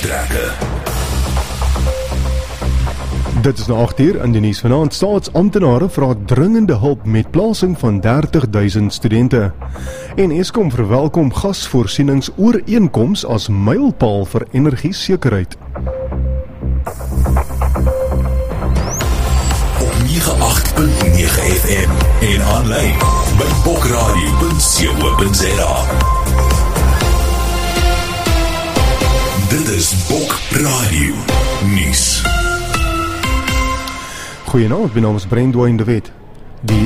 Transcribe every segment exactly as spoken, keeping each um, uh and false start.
gesprekke. Dit is na agt uur in die nuus vanaand. Staatsamptenare vra dringende hulp met plasing van dertig duisend studente. En Eskom verwelkom gasvoorsieningsooreenkoms as mylpaal vir energiesekerheid. Op nege agt punt nege F M en aanlyn by bokradio punt co punt za. Dit is Bok Radio Nuus. Goeienaand, my naam is Brandwyn de Wet. Die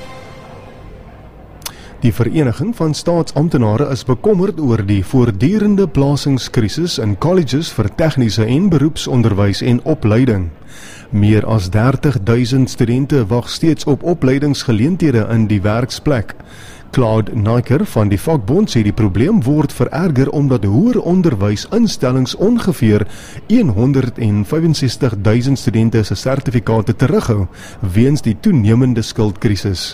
Die Vereniging van Staatsamptenare is bekommerd oor die voortdurende plasingskrisis in colleges vir tegniese en beroepsonderwys en opleiding. Meer as dertig duisend studente wag steeds op opleidingsgeleenthede in die werksplek. Claude Naiker van die vakbond sê die probleem word vererger omdat hoër onderwysinstellings ongeveer honderdvyfensestig duisend studente se sertifikate terughou weens die toenemende skuldkrisis.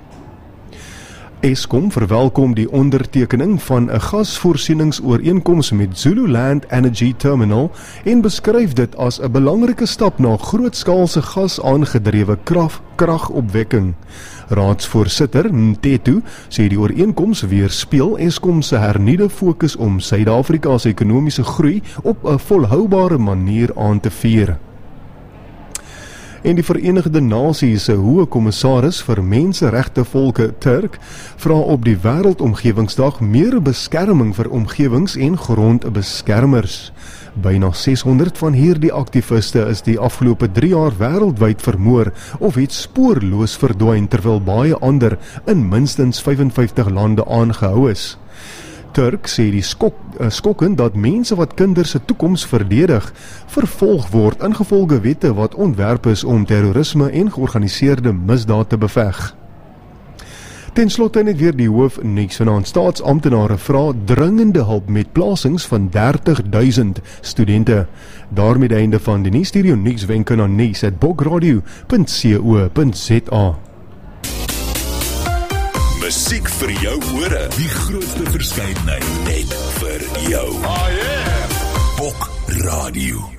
Eskom verwelkom die ondertekening van 'n gasvoorsieningsooreenkoms met Zululand Energy Terminal en beskryf dit as 'n belangrike stap na grootskaalse gas-aangedrewe krag kragopwekking. Raadsvoorsitter Mtetu sê die ooreenkoms weerspieël Eskom se hernuide fokus om Suid-Afrika se ekonomiese groei op 'n volhoubare manier aan te vier. En die Verenigde Nasies se hoë kommissaris vir menseregte Volker Turk vra op die Wêreldomgewingsdag meer beskerming vir omgewings- en grondbeskermers. Byna seshonderd van hierdie aktiviste is die afgelope drie jaar wêreldwyd vermoor of het spoorloos verdwyn terwyl baie ander in minstens vyfenvyftig lande aangehou is. Turk sê die skok, uh, skokkend dat mense wat kinders se toekoms verdedig, vervolg word ingevolge wette wat ontwerp is om terrorisme en georganiseerde misdaad te beveg. Ten slotte net weer die hoofnuus vanaand. Staatsamptenare vra dringende hulp met plasings van dertig duisend studente. Daarmee die einde van die nuus. Stuur jou nuuswenke na nuus at bokradio punt co punt za. Musiek vir jou ore, die grootste verskeidenheid net vir jou. Oh yeah! Bok Radio.